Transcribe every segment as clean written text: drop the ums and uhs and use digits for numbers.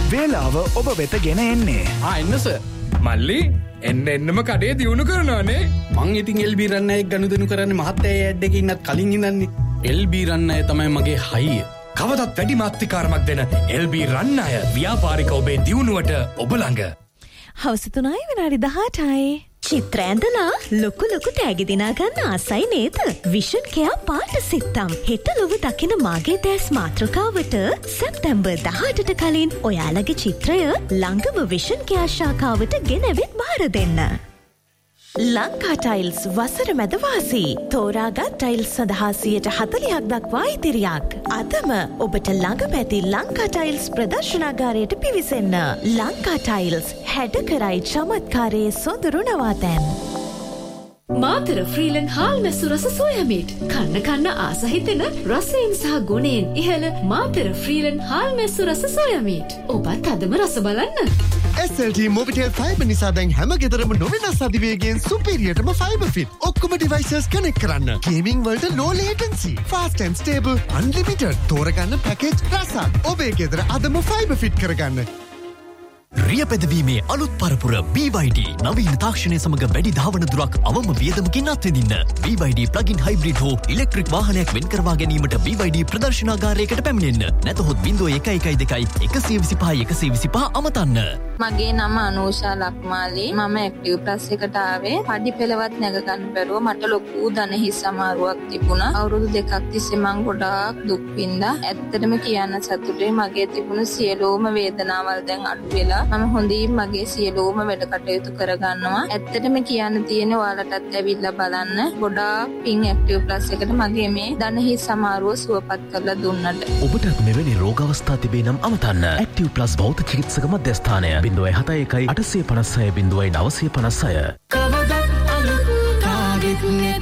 වේලාව ඔබ වෙත ගෙන එන්නේ. එන්න සර්. මල්ලි එන්නම කඩේ දියුණු කරනවානේ. මං ඉතින් LB රන්නයෙක් ගනුදෙනු කරන්නේ මහත්තයා ඇඩ් එකේ ඉන්නත් කලින් ඉඳන්නේ. LB රන්නය තමයි මගේ හයිය. කවදත් වැඩි මාත්‍රිකාරමක් දෙන LB රන්නය ව්‍යාපාරික ඔබේ දියුණුවට ඔබ ළඟ. හවස 3යි විනාඩි 18යි. චිත්‍ර ඇඳලා ලොකු තෑගි දිනා ගන්න ආසයි නේද? විෂන් කෙයා පාට සිත්තම්. හෙට ලොව දකින මාගේ දැස් මාතෘකාවට සැප්තැම්බර් 18ට කලින් ඔයාලගේ චිත්‍රය ළඟම විෂන් කෙයා ශාඛාවට ගෙනවිත් බාර දෙන්න. ලංකා ටයිල්ස් වසර මැද වාසී. තෝරාගත් ටයිල්ස් සඳහා 40% දක්වා ඉතිරියක්. අදම ඔබට ළඟ පැති ලංකා ටයිල්ස් ප්‍රදර්ශනාගාරයට පිවිසෙන්න. ලංකා ටයිල්ස් හැඩ කරයි චමත්කාරයේ සොඳුරු නවාතැන්. මාතර ෆ්‍රීලන් හාල් මැස්සු රස සෝයා මීට්. කන්න ආස හිතෙන රසයෙන් සහ ගුණයෙන් ඉහළ මාතර ෆ්‍රීලන් හාල් මැස්සු රස සෝයා මීට්. ඔබත් අදම රස බලන්න. SLT Mobitel Fiber නිසා දැන් හැම ගෙදරම නොවෙනස් අධිවේගයෙන් සුපීරියර්ටම ෆයිබර් ෆිට. ඔක්කොම ඩිවයිසස් කනෙක්ට් කරන්න. ගේමින් වලට low latency, fast and stable, unlimited. තෝරගන්න පැකේජ් රසක්. ඔබේ ගෙදර අදම ෆයිබර් ෆිට කරගන්න. රියපැදවීමේ අලුත් පරපුර BYD නවීන තාක්ෂණය සමග වැඩි ධාවන දුරක් අවම වියදමකින් අත්විඳින්න. BYD ප්ලගින් හයිබ්‍රිඩ් හෝ ඉලෙක්ට්‍රික් වාහනයක් වෙන් කරවා ගැනීමට BYD ප්‍රදර්ශනාගාරයකට පැමිණෙන්න. නැතහොත් 0112 125 125 අමතන්න. මගේ නම අනූෂා ලක්මාලි. මම ඇක්ටිව් ප්ලස් එකට ආවේ. පඩි පෙළවත් නැග ගන්න බැරුව මට ලොකු දනහිස් අමාරුවක් තිබුණා. අවුරුදු 2ක් තිස්සේ මං ගොඩාක් දුක් විඳා. ඇත්තටම කියන්න සතුටුයි මගේ තිබුණු සියලුම වේදනාවල් දැන් අඩු වෙලා මම හොඳින් මගේ සියලුම වැඩ කටයුතු කරගන්නවා. ඇත්තටම කියන්න තියෙන ඔයාලටත් ඇවිල්ලා බලන්න. ගොඩාක් පින් ඇක්ටිව් ප්ලස් එකට මගේ මේ දනහිස් අමාරුව සුවපත් කරලා දුන්නට. ඔබට මෙවැනි රෝග අවස්ථා තිබේ නම් අමතන්න. ඇක්ටිව් ප්ලස් භෞතික චිකිත්සක මධ්‍යස්ථානය 071 856 956. කවදත් අලුත් කාගෙත් නෙත්.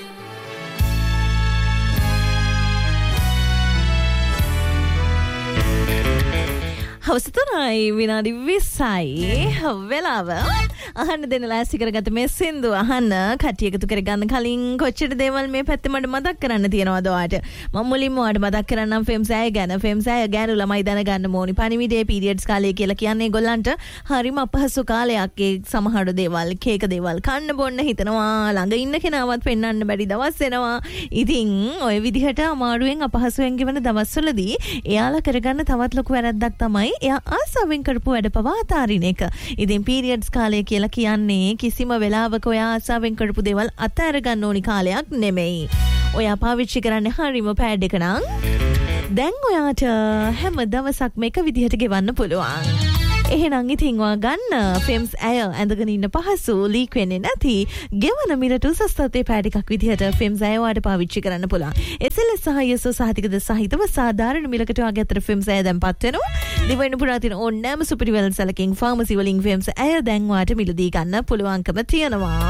හවස 3යි විනාඩි 20යි වෙලාව. අහන්න දෙන්න ලෑස්ති කරගත්ත මේ සින්දු අහන්න කට්ටිය එකතු කරගන්න කලින් කොච්චර දේවල් මේ පැත්තේ මට මතක් කරන්න තියෙනවද ඔයාට? මම මුලින්ම ඔයාට මතක් කරන්නම් ෆෙම්ස් අය ගැන. ෆෙම්ස් අය ගැන ළමයි දැනගන්න ඕනි. පණිවිඩයේ පීරියඩ්ස් කාලය කියලා කියන්නේ ඒගොල්ලන්ට හරිම අපහසු කාලයක්. ඒ සමහර දේවල් කේක දේවල් කන්න බොන්න හිතනවා. ළඟ ඉන්න කෙනාවත් පෙන්වන්න බැරි දවස් එනවා. ඉතින් ඔය විදිහට අමාරුවෙන් අපහසුවෙන් ගෙවන දවස්වලදී එයාලා කරගන්න තවත් ලොකු වැරද්දක් තමයි එයා ආසාවෙන් කරපු වැඩ පවා අතාරින එක. ඉතින් පීරියඩ්ස් කාලය කියලා කියන්නේ කිසිම වෙලාවක ඔයා ආසාවෙන් කරපු දේවල් අතහැර ගන්න ඕනි කාලයක් නෙමෙයි. ඔයා පාවිච්චි කරන්නේ හරිම පෑඩ් එක නම් දැන් ඔයාට හැම දවසක්ම එක විදිහට ගෙවන්න පුළුවන්. එහෙනම් ඉතින් ඔයා ගන්න ෆෙම්ස් ඇය ඇඳගෙන ඉන්න පහසු ලීක් වෙන්නේ නැති ගෙවන මිලට උසස් තත්ත්වයේ පෑඩ් එකක් විදිහට ෆෙම්ස් ඇය ඔයාට පාවිච්චි කරන්න පුළුවන්. SLS සහ ISO සහතිකද සහිතව සාධාරණ මිලකට ඔයාගේ අතට ෆෙම්ස් ඇය දැන්පත් වෙනවා. දිවෙන්න පුරා තියෙන ඕනෑම සුපිරිවැල් සැලකින් ෆාමසි වලින් ෆෙම්ස් ඇය දැන් ඔයාට මිලදී ගන්න පුළුවන්කම තියෙනවා.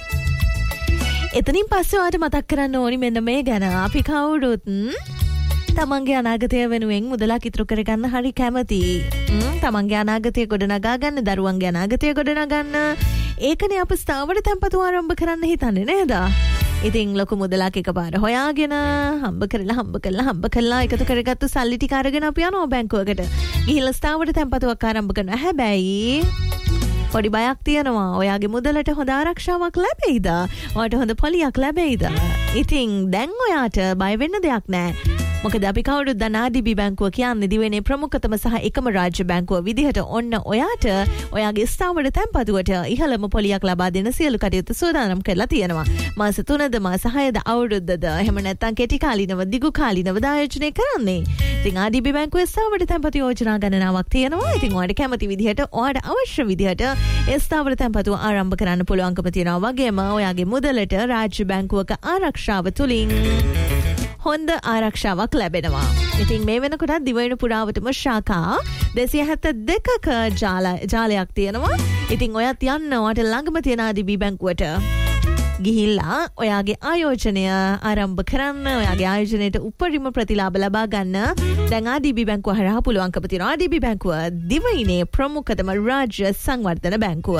එතනින් පස්සේ ඔයාට මතක් කරන්න ඕනි මෙන්න මේ ගැන. අපි කවුරුත් තමන්ගේ අනාගතය වෙනුවෙන් මුදලක් ඉතුරු කරගන්න හරි කැමති. තමන්ගේ අනාගතය ගොඩනගා ගන්න, දරුවන්ගේ අනාගතය ගොඩනගන්න. ඒකනේ අප ස්ථාවර තැන්පතු ආරම්භ කරන්න හිතන්නේ නේද? ඉතින් ලොකු මුදලක් එකපාර හොයාගෙන හම්බ කරලා එකතු කරගත්තු සල්ලි ටික අරගෙන අපි යනවා බැංකුවකට. ගිහිල්ලා ස්ථාවර තැන්පතුවක් ආරම්භ කරනවා. හැබැයි පොඩි බයක් තියෙනවා. ඔයාගේ මුදලට හොඳ ආරක්ෂාවක් ලැබෙයිද? ඔයාට හොඳ පොලියක් ලැබෙයිද? ඉතින් දැන් ඔයාට බය වෙන්න දෙයක් නැහැ. මොකද අපි කවුරුත් දන්න RDB බැංකුව කියන්නේ දිවෙනේ ප්‍රමුඛතම සහ එකම රාජ්‍ය බැංකුව විදිහට ඔන්න ඔයාට ඔයාගේ ස්ථාවර තැන්පතුවට ඉහළම පොලියක් ලබා දෙන සියලු කටයුතු සූදානම් කරලා තියෙනවා. මාස 3ද මාස 6ද අවුරුද්දද එහෙම නැත්නම් කෙටි කාලිනව දිගු කාලිනව ආයෝජනය කරන්නේ. ඉතින් RDB බැංකුවේ ස්ථාවර තැන්පතු යෝජනා ගණනාවක් තියෙනවා. ඉතින් ඔයාට කැමති විදිහට ඔයාට අවශ්‍ය විදිහට ඒ ස්ථාවර තැන්පතු ආරම්භ කරන්න පුළුවන්කම තියෙනවා. වගේම ඔයාගේ මුදලට රාජ්‍ය බැංකුවක ආරක්ෂාව තුලින් හොඳ ආරක්ෂාවක් ලැබෙනවා. ඉතින් මේ වෙනකොට දිවයින පුරාවටම ශාඛා 272ක ජාලයක් තියෙනවා. ඉතින් ඔයත් යන්න ඔයාට ළඟම තියෙන RDB බැංකුවට ගිහිල්ලා ඔයාගේ ආයෝජනය ආරම්භ කරන්න. ඔයාගේ ආයෝජනයට උපරිම ප්‍රතිලාභ ලබා ගන්න දැන් RDB බැංකුව හරහා පුළුවන්කම තියෙනවා. RDB බැංකුව දිවයිනේ ප්‍රමුඛතම රාජ්‍ය සංවර්ධන බැංකුව.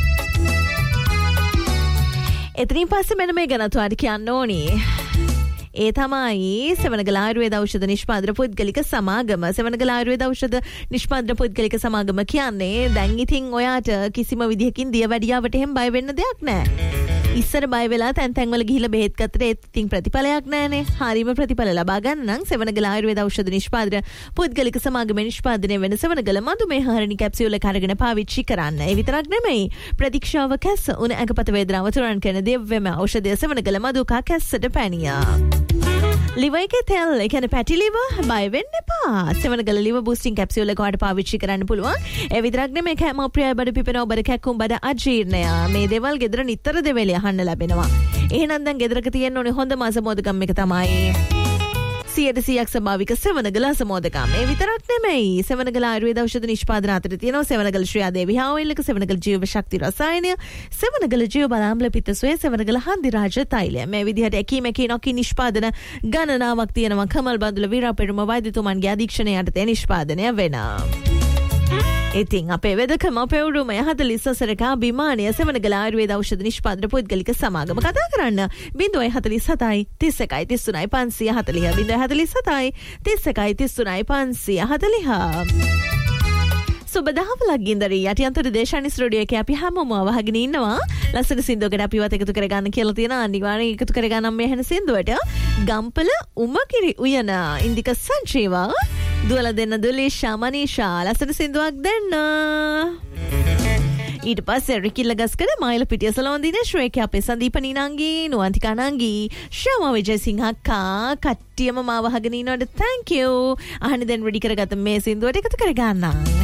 එතනින් පස්සේ මෙන්න මේ ගැන ඔයාලට කියන්න ඕනේ. ඒ තමයි සෙවනගල ආයුර්වේද ඖෂධ නිෂ්පාදන පුද්ගලික සමාගම. සෙවනගල ආයුර්වේද ඖෂධ නිෂ්පාදන පුද්ගලික සමාගම කියන්නේ දැන් ඉතින් ඔයාට කිසිම විදිහකින් දියවැඩියාවට එහෙම බය වෙන්න දෙයක් නැහැ. ඉස්සර බය වෙලා තැන් වල ගිහිල්ලා බෙහෙත් ගත්තට ඒත් ඉතින් ප්‍රතිඵලයක් නැහැනේ. හරීම ප්‍රතිඵල ලබා ගන්න නම් සෙවනගල ආයුර්වේද ඖෂධ නිෂ්පාදන පුද්ගලික සමාගමේ නිෂ්පාදනය වෙන සෙවනගල මధుමේහ හරණි කැප්සියුල කරගෙන පාවිච්චි කරන්න. ඒ විතරක් නෙමෙයි ප්‍රතික්ෂාව කැස්ස උණ ඇඟපත වේදනාව තුරන් කරන දිව්‍යම ඖෂධය සෙවනගල මధుකා කැස්සට පැණියා. liver එකේ තෙල් ඒ කියන්නේ පැටි liver බය වෙන්න එපා. සෙවනගල liver boosting capsule එක ඔයාලට පාවිච්චි කරන්න පුළුවන්. ඒ විතරක් නෙමෙයි කැමෝප්‍රිය බඩ පිපෙනව බඩ කැක්කුම් බඩ අජීර්ණය. මේ දේවල් ගෙදර නිතර දෙවෙලේ අහන්න ලැබෙනවා. එහෙනම් දැන් ගෙදරක තියෙන්න ඕනේ හොඳම අසමෝදකම් එක තමයි 100% ස්වභාවික සෙවනගල අසමෝදකම්. ඒ විතරක් නෙමෙයි සෙවනගල ආයුර්වේද ඖෂධ නිෂ්පාදන අතර තියෙනවා සෙවනගල ශ්‍රියාදේවි හාවොයිල් එක, සෙවනගල ජීව ශක්ති රසායනය, සෙවනගල ජීව බලාම්ල පිත්තසොය, සෙවනගල හන්දිරාජ තෛලය. මේ විදිහට එකීමකී නොකී නිෂ්පාදන ගණනාවක් තියෙනවා. කමල් බඳුල වීරාපෙරුම වෛද්‍යතුමන්ගේ අධීක්ෂණය යටතේ නිෂ්පාදනය වෙනවා. ඉතින් අපේ වෙදකම අපේ උරුමය 40 සසරක අභිමානය සෙවනගල ආයුර්වේද ඖෂධ නිෂ්පාදන පුද්ගලික සමාගම කතා කරන්න 047 31 33 540 047 31 33 540. සුබදහවලක් ගින්දරී යටියන්තර දේශානි ස්ටුඩියෝ එකේ අපි හැමෝම වහගෙන ඉන්නවා. ලස්සන සින්දුවකට අපිවත් එකතු කරගන්න කියලා තියෙන අනිවාර්යෙන් එකතු කරගන්න මේ හැන සින්දුවට ගම්පල උමකිරි උයන ඉන්දික සංජීවා දුවල දෙන්න දුලීෂා මනීෂා ලස්සන සින්දුවක් දෙන්න. ඊට පස්සේ රිකිල්ල ගස්කඩ මයිල පිටිය සලෝන්දින ශ්‍රේකේ අපේ සංදීප නීනංගී නුවන්තිකා නංගී ශ්‍යාම විජයසිංහ අක්කා කට්ටියම මාව වහගෙන ඉන්නවට thank you. අහන්න දැන් රෙඩි කරගත්ත මේ සින්දුවට එකතු කරගන්න.